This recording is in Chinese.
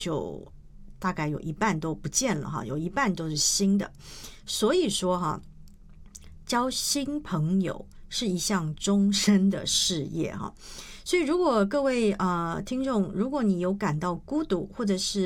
就大概有一半都不见了哈，有一半都是新的。所以说哈，交新朋友是一项终身的事业哈。所以如果各位听众，如果你有感到孤独，或者是